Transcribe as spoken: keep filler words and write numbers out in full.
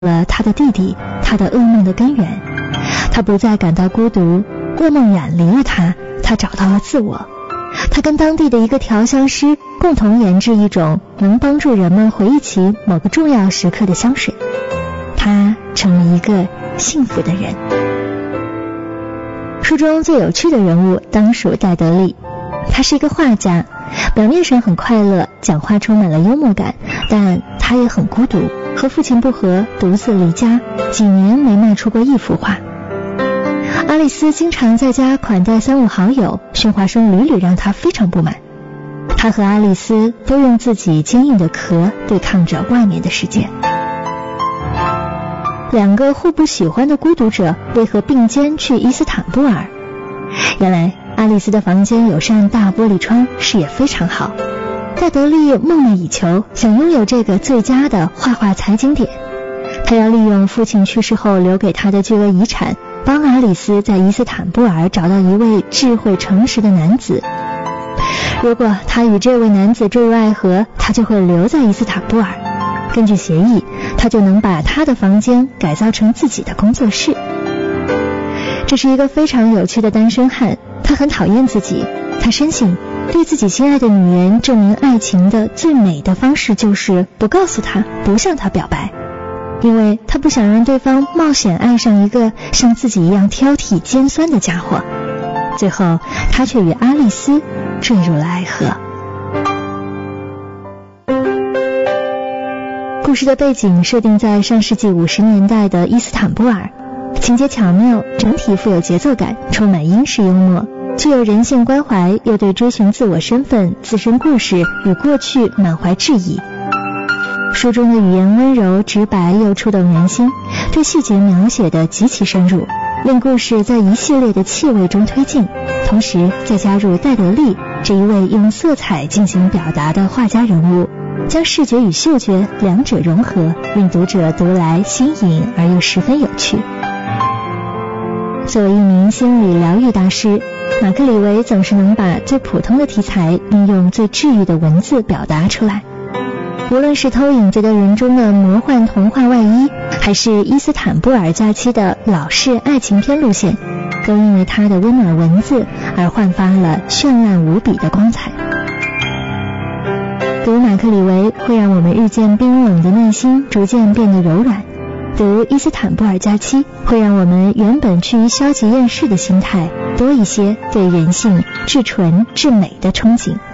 了他的弟弟，他的噩梦的根源。他不再感到孤独，噩梦远离了他，他找到了自我。他跟当地的一个调香师共同研制一种能帮助人们回忆起某个重要时刻的香水。他成了一个幸福的人。书中最有趣的人物当属戴德利，他是一个画家，表面上很快乐，讲话充满了幽默感，但他也很孤独，和父亲不和，独自离家，几年没卖出过一幅画。阿丽丝经常在家款待三五好友，喧哗声屡屡让他非常不满。他和阿丽丝都用自己坚硬的壳对抗着外面的世界。两个互不喜欢的孤独者为何并肩去伊斯坦布尔？原来阿丽丝的房间有扇大玻璃窗，视野非常好。戴德利梦寐以求，想拥有这个最佳的画画采景点。他要利用父亲去世后留给他的巨额遗产，帮阿丽丝在伊斯坦布尔找到一位智慧诚实的男子。如果他与这位男子坠入爱河，他就会留在伊斯坦布尔。根据协议，他就能把他的房间改造成自己的工作室。这是一个非常有趣的单身汉，他很讨厌自己。他深信对自己心爱的女人证明爱情的最美的方式就是不告诉她，不向她表白，因为他不想让对方冒险爱上一个像自己一样挑剔尖酸的家伙。最后他却与阿丽丝坠入了爱河。故事的背景设定在上世纪五十年代的伊斯坦布尔，情节巧妙，整体富有节奏感，充满英式幽默，具有人性关怀，又对追寻自我身份、自身故事与过去满怀质疑。书中的语言温柔直白又触动人心，对细节描写的极其深入，令故事在一系列的气味中推进，同时再加入戴德利这一位用色彩进行表达的画家人物，将视觉与嗅觉两者融合，令读者读来新颖而又十分有趣。作为一名心理疗愈大师，马克·李维总是能把最普通的题材运用最治愈的文字表达出来。无论是偷影子的人中的魔幻童话外衣，还是伊斯坦布尔假期的老式爱情片路线，都因为他的温暖文字而焕发了绚烂无比的光彩。读马克·李维会让我们日渐冰冷的内心逐渐变得柔软，读伊斯坦布尔假期会让我们原本趋于消极厌世的心态多一些对人性至纯至美的憧憬。